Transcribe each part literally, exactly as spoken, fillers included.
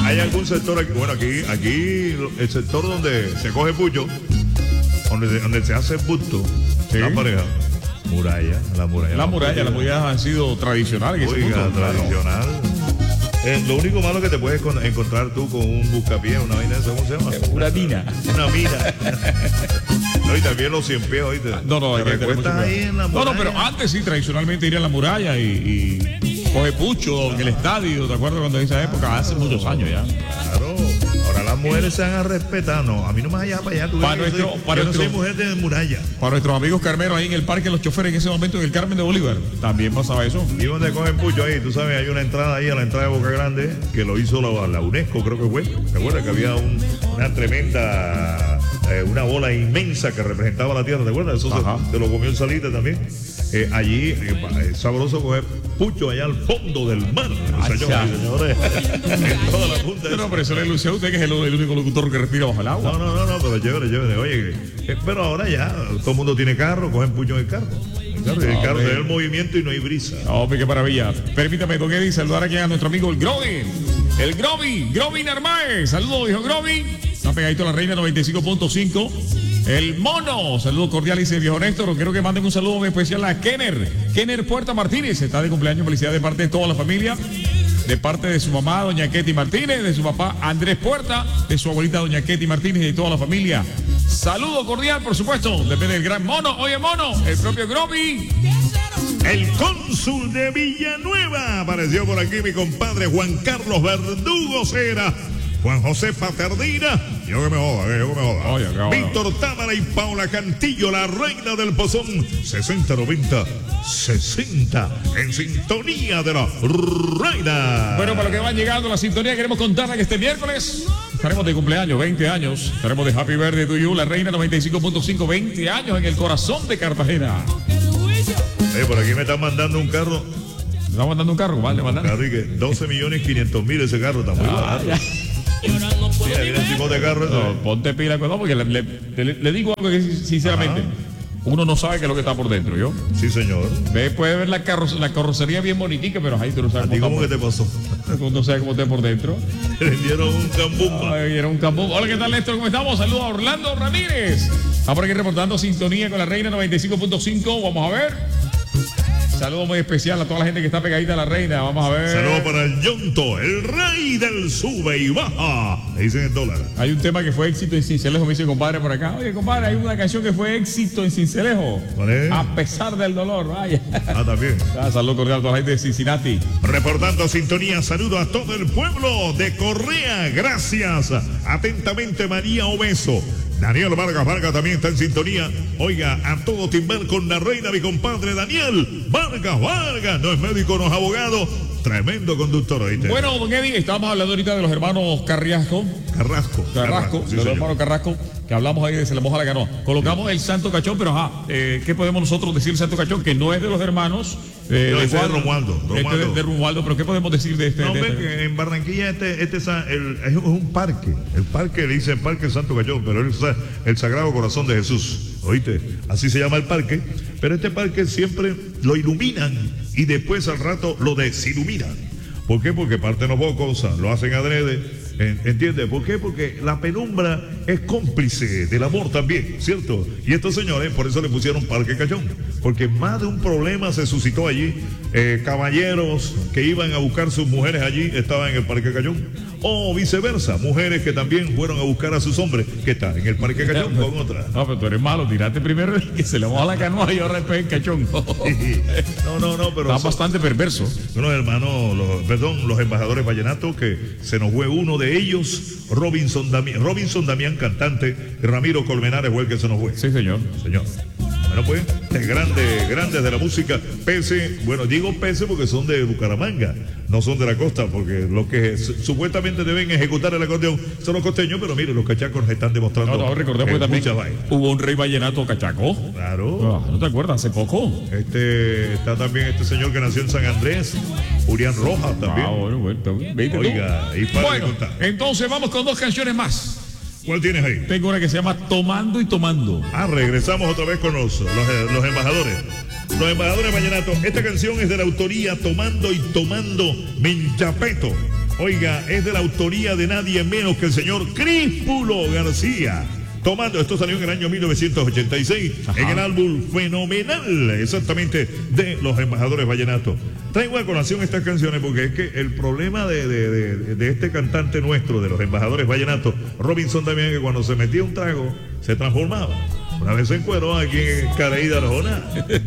¿Hay algún sector aquí? Bueno, aquí, aquí el sector donde se coge pucho, donde, donde se hace busto, ¿sí? La pareja. Muralla, la muralla. La muralla, las murallas han sido tradicionales. Oiga, tradicional. Eh, lo único malo que te puedes con, encontrar tú con un buscapié, una vaina de eso, ¿cómo se llama? Una mina. Una mina. No, y también los cien pies, ¿oíste? No, no, hay que tener mucho ahí en la no, no, pero antes sí, tradicionalmente iría a la muralla y, y coge pucho en el estadio, ¿te acuerdas cuando en esa época? Hace muchos años ya. Claro. Ahora las mujeres se van a respetar, no, a mí no me vayas para allá. Tú para nuestro, soy, para yo nuestro, no soy mujer de muralla. Para nuestros amigos carmeros ahí en el parque, los choferes en ese momento en el Carmen de Bolívar, también pasaba eso. Y donde cogen pucho ahí, tú sabes, hay una entrada ahí a la entrada de Boca Grande que lo hizo la, la UNESCO, creo que fue. ¿Te acuerdas que había un, una tremenda, eh, una bola inmensa que representaba la tierra? ¿Te acuerdas? Eso se, se lo comió el Salite también. Eh, allí eh, es sabroso coger pucho allá al fondo del mar. Señores, señores, en toda la punta. No, pero eso le lució a usted que es el, el único locutor que respira bajo el agua. No, no, no, no, pero chévere, chévere. Oye, eh, pero ahora ya todo el mundo tiene carro, cogen pucho en el carro. El carro, no, el carro se ve el movimiento y no hay brisa. Hombre, qué maravilla. Permítame, don Eddie, saludar aquí a nuestro amigo el Grovi. El Grovi, Grovi Narváez. Saludos, hijo Grovi. Está pegadito a la Reina noventa y cinco punto cinco. El Mono, saludo cordial, dice viejo Néstor. Quiero que manden un saludo muy especial a Kenner. Kenner Puerta Martínez, está de cumpleaños. Felicidades de parte de toda la familia. De parte de su mamá, doña Ketty Martínez, de su papá Andrés Puerta, de su abuelita, doña Ketty Martínez y de toda la familia. Saludo cordial, por supuesto, depende del gran Mono. Oye, Mono, el propio Grovi. El cónsul de Villanueva apareció por aquí, mi compadre Juan Carlos Verdugo Cera. Juan José Paternina, yo que me joda, yo que me joda. Oye, Víctor Támara y Paula Cantillo, la reina del pozón, sesenta noventa sesenta, en sintonía de la reina. Bueno, para los que van llegando a la sintonía, queremos contarles que este miércoles estaremos de cumpleaños, veinte años. Estaremos de Happy Birthday to you, la Reina noventa y cinco punto cinco, veinte años en el corazón de Cartagena. Eh, por aquí me están mandando un carro. ¿Me están mandando un carro? Vale, un carro y que doce millones quinientos mil ese carro, está muy ah, barato. Ya. Mira, mira el tipo de carro. No, ponte pila, no, porque le, le, le, le digo algo que sinceramente, ajá, uno no sabe qué es lo que está por dentro, ¿yo? Sí, señor. Ve, puede ver la, carro, la carrocería bien bonitica, pero ahí tú no sabes cómo, cómo que te pasó. Tú no sabes cómo está por dentro. Le dieron un cambumba. Ay, era un cambumba. Hola, ¿qué tal, Néstor? ¿Cómo estamos? Saludos a Orlando Ramírez. Estamos por aquí reportando sintonía con la Reina noventa y cinco punto cinco. Vamos a ver. Saludo muy especial a toda la gente que está pegadita a la Reina. Vamos a ver. Saludo para el Yonto, el rey del sube y baja. Le dicen en dólar. Hay un tema que fue éxito en Cincelejo, me dice compadre por acá. Oye, compadre, hay una canción que fue éxito en Cincelejo. ¿Cuál es? A pesar del dolor, vaya. Ah, también. Ah, saludo cordial a toda la gente de Cincinnati. Reportando sintonía, saludo a todo el pueblo de Correa. Gracias. Atentamente, María Obeso. Daniel Vargas Vargas también está en sintonía. Oiga, a todo timbal con la reina, mi compadre Daniel Vargas Vargas. No es médico, no es abogado. Tremendo conductor, ¿oíste? Bueno, don Eddie, estábamos hablando ahorita de los hermanos Carrasco. Carrasco. Carrasco, Carrasco sí, de los hermanos Carrasco, que hablamos ahí de Se le moja la canoa. Colocamos sí. el Santo Cachón, pero ajá, eh, ¿qué podemos nosotros decir del Santo Cachón? Que no es de los hermanos. Eh, no, de, ese Juan, es de Romualdo. Este de, de Romualdo, pero ¿qué podemos decir de este? No, de ve este? que en Barranquilla este, este el, es un parque. El parque le dice el Parque Santo Cachón, pero es el Sagrado Corazón de Jesús. ¿Oíste? Así se llama el parque. Pero este parque siempre lo iluminan y después al rato lo desiluminan. ¿Por qué? Porque parten los bocos, lo hacen adrede. ¿Entiendes? ¿Por qué? Porque la penumbra es cómplice del amor también, ¿cierto? Y estos señores, por eso le pusieron Parque Cachón, porque más de un problema se suscitó allí. Eh, caballeros que iban a buscar sus mujeres allí estaban en el Parque Cachón, o viceversa, mujeres que también fueron a buscar a sus hombres que están en el Parque Cachón con otra. No, pero tú eres malo, tiraste primero que se le moja la canoa y ahora después el cachón. No, no, no, pero está bastante perverso. Los hermanos, los, perdón, los embajadores vallenatos, que se nos fue uno de ellos, Robinson Damián, Robinson Damián, cantante, y Ramiro Colmenares fue el que se nos fue. Sí, señor. Señor. Bueno, pues, grandes, grandes de la música. Pese, bueno, digo pese porque son de Bucaramanga, no son de la costa, porque los que supuestamente deben ejecutar el acordeón son los costeños, pero mire, los cachacos están demostrando. No, no, recordemos que también hubo un rey vallenato cachaco. Claro. No, ¿no te acuerdas? Hace poco. Este, está también este señor que nació en San Andrés, Urián Rojas también. Ah, bueno, bueno, veinte. Oiga, y para bueno, de contar. Entonces vamos con dos canciones más. ¿Cuál tienes ahí? Tengo una que se llama Tomando y Tomando. Ah, regresamos otra vez con los, los, los embajadores. Los embajadores vallenatos. Esta canción es de la autoría Tomando y Tomando Minchapeto. Oiga, es de la autoría de nadie menos que el señor Críspulo García. Tomando, esto salió en el año mil novecientos ochenta y seis, Ajá. en el álbum Fenomenal, exactamente, de los Embajadores Vallenatos. Traigo a colación estas canciones porque es que el problema de, de, de, de este cantante nuestro, de los Embajadores Vallenatos, Robinson también, que cuando se metía un trago, se transformaba. Una vez se encueró aquí en Caraí de Arjona.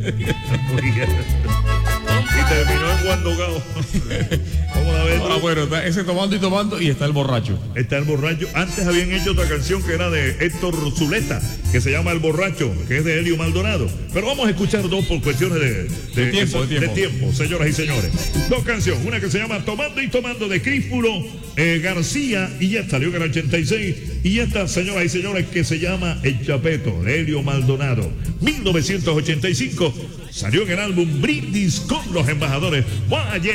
Y terminó en Guandogao. ¿Cómo la ves? Ah, bueno, está ese tomando y tomando y está el borracho. Está el borracho. Antes habían hecho otra canción que era de Héctor Zuleta, que se llama El Borracho, que es de Helio Maldonado. Pero vamos a escuchar dos por cuestiones de, de, de, tiempo, de, de, tiempo. de tiempo, señoras y señores. Dos canciones, una que se llama Tomando y Tomando de Críspulo eh, García, y ya salió en el ochenta y seis. Y esta, señoras y señores, que se llama El Chapeto, de Helio Maldonado. mil novecientos ochenta y cinco, salió en el álbum Brindis con los Embajadores. Vaya